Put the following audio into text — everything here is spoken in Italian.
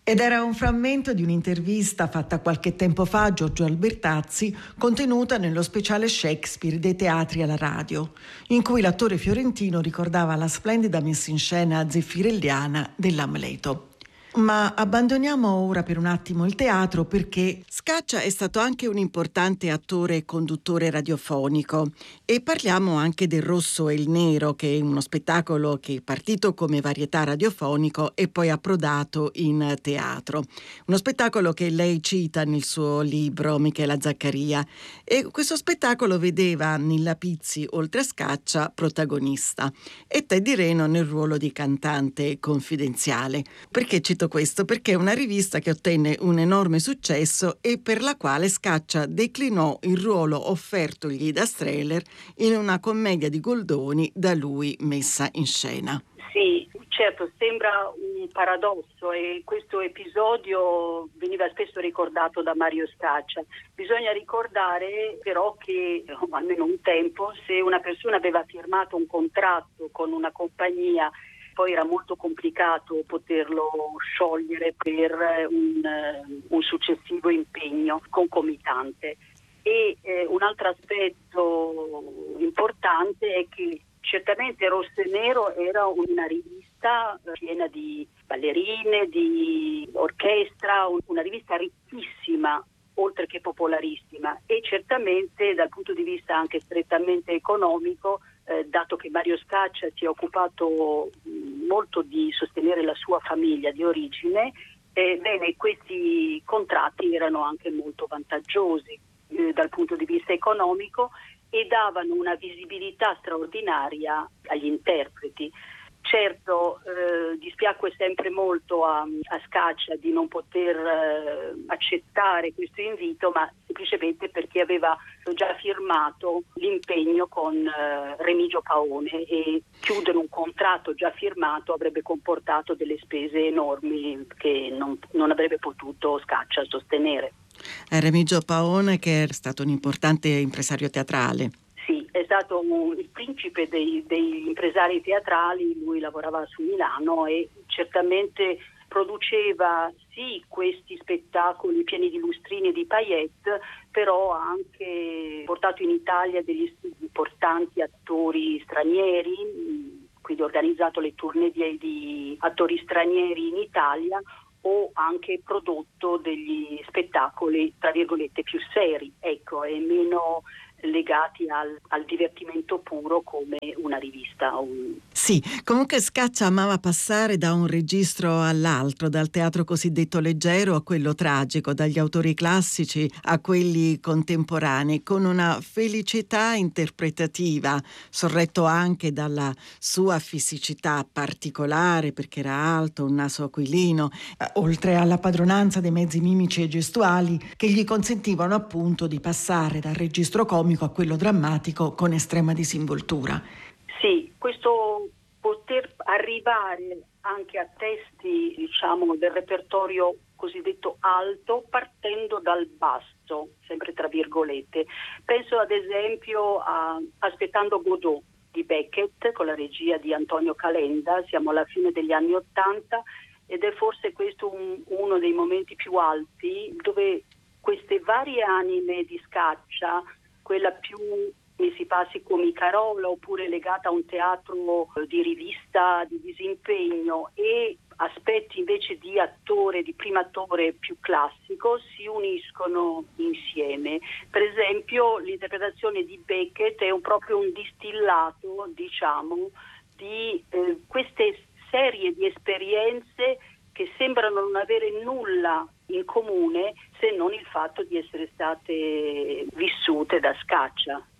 Ed era un frammento di un'intervista fatta qualche tempo fa a Giorgio Albertazzi, contenuta nello speciale Shakespeare dei teatri alla radio, in cui l'attore fiorentino ricordava la splendida messa in scena zeffirelliana dell'Amleto. Ma abbandoniamo ora per un attimo il teatro, perché Scaccia è stato anche un importante attore e conduttore radiofonico, e parliamo anche del Rosso e il Nero, che è uno spettacolo che è partito come varietà radiofonico e poi approdato in teatro. Uno spettacolo che lei cita nel suo libro, Michela Zaccaria, e questo spettacolo vedeva Nilla Pizzi, oltre a Scaccia, protagonista, e Teddy Reno nel ruolo di cantante confidenziale. Perché cito questo? Perché è una rivista che ottenne un enorme successo e per la quale Scaccia declinò il ruolo offertogli da Strehler in una commedia di Goldoni da lui messa in scena. Sì, certo, sembra un paradosso e questo episodio veniva spesso ricordato da Mario Scaccia. Bisogna ricordare però che, almeno un tempo, se una persona aveva firmato un contratto con una compagnia, poi era molto complicato poterlo sciogliere per un successivo impegno concomitante. E un altro aspetto importante è che certamente Rosso e Nero era una rivista piena di ballerine, di orchestra, una rivista ricchissima, oltre che popolarissima, e certamente dal punto di vista anche strettamente economico, dato che Mario Scaccia si è occupato molto di sostenere la sua famiglia di origine, bene, questi contratti erano anche molto vantaggiosi dal punto di vista economico e davano una visibilità straordinaria agli interpreti. Certo, dispiacque sempre molto a Scaccia di non poter accettare questo invito, ma semplicemente perché aveva già firmato l'impegno con Remigio Paone, e chiudere un contratto già firmato avrebbe comportato delle spese enormi che non avrebbe potuto Scaccia sostenere. Remigio Paone, che è stato un importante impresario teatrale. Sì, è stato il principe degli impresari teatrali. Lui lavorava su Milano e certamente produceva sì questi spettacoli pieni di lustrini e di paillette, però ha anche portato in Italia degli importanti attori stranieri, quindi organizzato le tournée di attori stranieri in Italia, o anche prodotto degli spettacoli tra virgolette più seri, ecco, e meno legati al divertimento puro come una rivista. Sì, comunque Scaccia amava passare da un registro all'altro, dal teatro cosiddetto leggero a quello tragico, dagli autori classici a quelli contemporanei, con una felicità interpretativa, sorretto anche dalla sua fisicità particolare, perché era alto, un naso aquilino, oltre alla padronanza dei mezzi mimici e gestuali che gli consentivano appunto di passare dal registro comico a quello drammatico con estrema disinvoltura. Sì, questo poter arrivare anche a testi, diciamo, del repertorio cosiddetto alto, partendo dal basso, sempre tra virgolette. Penso ad esempio a Aspettando Godot di Beckett con la regia di Antonio Calenda. Siamo alla fine degli anni '80 ed è forse questo uno dei momenti più alti dove queste varie anime di Scaccia, quella più mi si passi comicarola oppure legata a un teatro di rivista, di disimpegno, e aspetti invece di attore, di primo attore più classico, si uniscono insieme. Per esempio l'interpretazione di Beckett è proprio un distillato, diciamo, di queste serie di esperienze che sembrano non avere nulla in comune se non il fatto di essere state vissute da Scaccia.